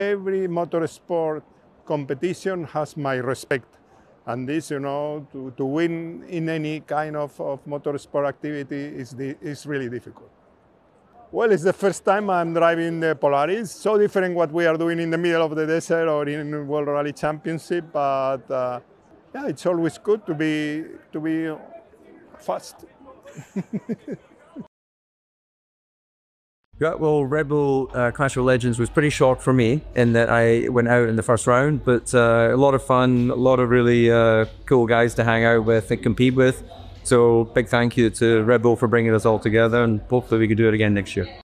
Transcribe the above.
Every motorsport competition has my respect. And this, to win in any kind of motorsport activity is really difficult. Well, it's the first time I'm driving the Polaris. So different what we are doing in the middle of the desert or in World Rally Championship, but yeah, it's always good to be fast. Yeah, well, Red Bull Clash of Legends was pretty short for me in that I went out in the first round, but a lot of fun, a lot of really cool guys to hang out with and compete with. So big thank you to Red Bull for bringing us all together, and hopefully we can do it again next year.